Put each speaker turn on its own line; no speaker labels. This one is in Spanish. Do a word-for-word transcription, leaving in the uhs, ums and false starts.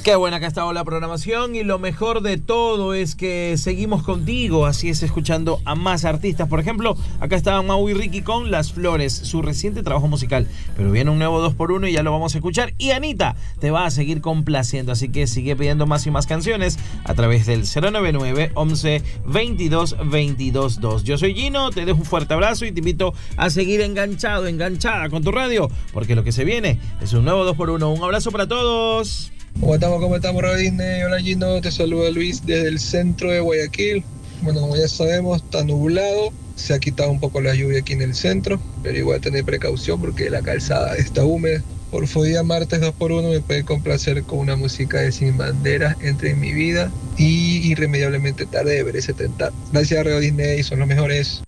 Qué buena que ha estado la programación y lo mejor de todo es que seguimos contigo, así es, escuchando a más artistas. Por ejemplo, acá estaba Mau y Ricky con Las Flores, su reciente trabajo musical. Pero viene un nuevo dos por uno y ya lo vamos a escuchar. Y Anita te va a seguir complaciendo, así que sigue pidiendo más y más canciones a través del cero nueve nueve, once, veintidós, veintidós, dos. Yo soy Gino, te dejo un fuerte abrazo y te invito a seguir enganchado, enganchada con tu radio, porque lo que se viene es un nuevo dos por uno. Un abrazo para todos.
¿Cómo estamos? ¿Cómo estamos, Radio Disney? Hola, Gino, te saluda Luis desde el centro de Guayaquil. Bueno, como ya sabemos, está nublado, se ha quitado un poco la lluvia aquí en el centro, pero igual tener precaución porque la calzada está húmeda. Por favor, día martes dos por uno me puede complacer con una música de Sin Banderas, Entre en mi vida y Irremediablemente Tarde de Veré setenta. Gracias, Radio Disney, son los mejores.